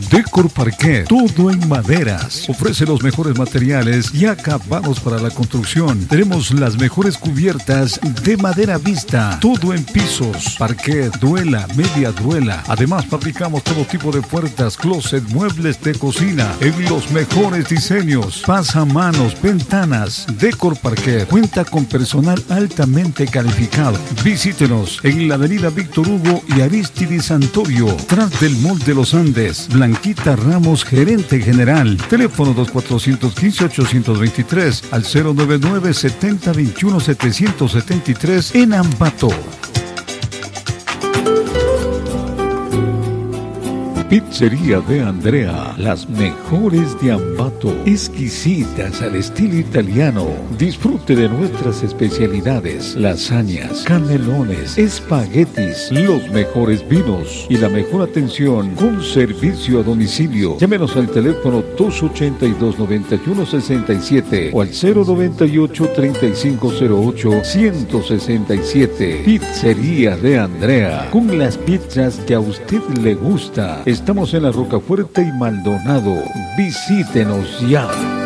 Decor Parquet, todo en maderas. Ofrece los mejores materiales y acabados para la construcción. Tenemos las mejores cubiertas de madera vista, todo en pisos, parquet, duela, media duela. Además, fabricamos todo tipo de puertas, closet, muebles de cocina en los mejores diseños. Pasamanos, ventanas. Decor Parquet cuenta con personal altamente calificado. Visítenos en la avenida Víctor Hugo y Arístides Santorio, tras del Mall de los Andes. Blanquita Ramos, gerente general. Teléfono 2415-823 al 099-7021-773 en Ambato. Pizzería de Andrea, las mejores de Ambato, exquisitas al estilo italiano. Disfrute de nuestras especialidades, lasañas, canelones, espaguetis, los mejores vinos y la mejor atención con servicio a domicilio. Llámenos al teléfono 282-9167 o al 098-3508-167. Pizzería de Andrea, con las pizzas que a usted le gusta. Estamos en la Rocafuerte y Maldonado. Visítenos ya.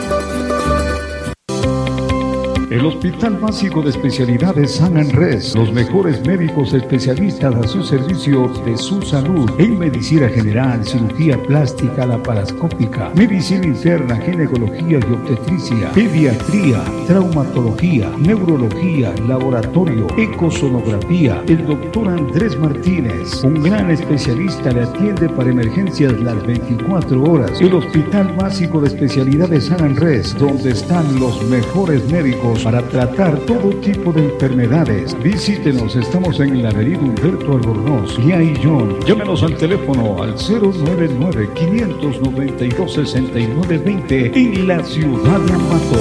El Hospital Básico de Especialidades San Andrés, los mejores médicos especialistas a su servicio de su salud en medicina general, cirugía plástica, laparoscópica, medicina interna, ginecología y obstetricia, pediatría, traumatología, neurología, laboratorio, ecosonografía. El doctor Andrés Martínez, un gran especialista, le atiende para emergencias las 24 horas. El Hospital Básico de Especialidades San Andrés, donde están los mejores médicos para tratar todo tipo de enfermedades. Visítenos, estamos en la avenida Humberto Albornoz, y John. Llámenos al teléfono al 099-592-6920 en la ciudad de Ambato.